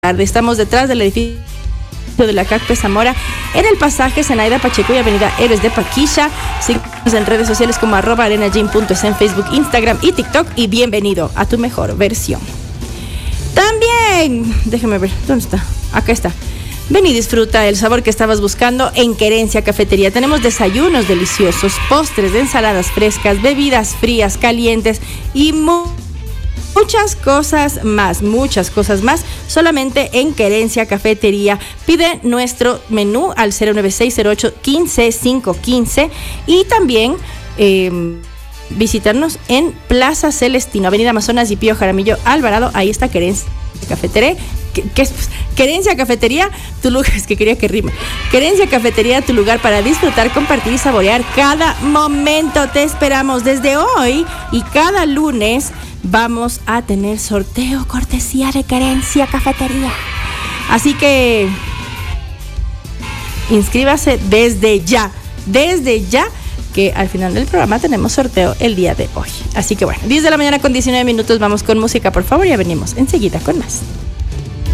Estamos detrás del edificio de la CACPE Zamora, en el pasaje Zenaida Pacheco y avenida Héroes de Paquilla. Síguenos en redes sociales como @arenagym.es en Facebook, Instagram y TikTok. Y bienvenido a tu mejor versión. También, déjame ver, ¿dónde está? Acá está. Ven y disfruta el sabor que estabas buscando en Querencia Cafetería. Tenemos desayunos deliciosos, postres, ensaladas frescas, bebidas frías, calientes y muchas cosas más, solamente en Querencia Cafetería. Pide nuestro menú al 09608-15515 y también visitarnos en Plaza Celestino, Avenida Amazonas y Pío Jaramillo Alvarado. Ahí está Querencia Cafetería. ¿Qué es? Querencia Cafetería, tu lugar, es que quería que rime. Querencia Cafetería, tu lugar para disfrutar, compartir y saborear cada momento. Te esperamos desde hoy y cada lunes. Vamos a tener sorteo cortesía de Querencia Cafetería. Así que inscríbase desde ya, que al final del programa tenemos sorteo el día de hoy. Así que bueno, 10 de la mañana con 19 minutos, vamos con música, por favor, ya venimos enseguida con más.